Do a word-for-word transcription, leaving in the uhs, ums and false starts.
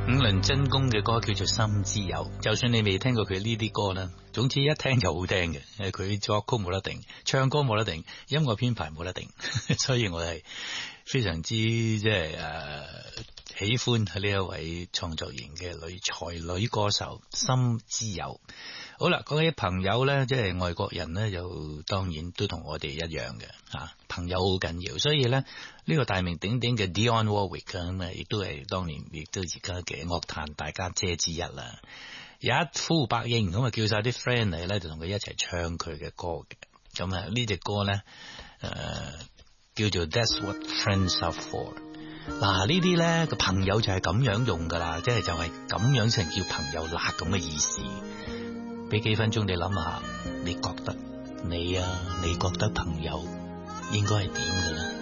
五輪真弓嘅歌叫做《心之友》，就算你未聽過佢呢啲歌啦，總之一聽就好聽嘅。誒，佢作曲冇得定，唱歌冇得定，音樂編排冇得定，所以我係非常之即係誒喜歡呢一位創作型嘅女才女歌手《心之友》。好啦，各位朋友咧，即係外國人咧，就當然都同我哋一樣嘅吓，朋友好緊要，所以咧呢個大名鼎鼎嘅 Dionne Warwick 咁啊，亦都係當年亦都而家嘅樂壇大家姐之一啦。有一呼百應咁啊，叫晒啲 friend 嚟咧，就同佢一齊唱佢嘅歌嘅。咁啊，呢隻歌咧誒叫做 That's What Friends Are For。嗱，呢啲咧個朋友就係咁樣用噶啦，即係就係咁樣成叫朋友啦咁嘅意思。俾幾分鐘你諗下，你覺得你啊，你覺得朋友應該係點嘅咧？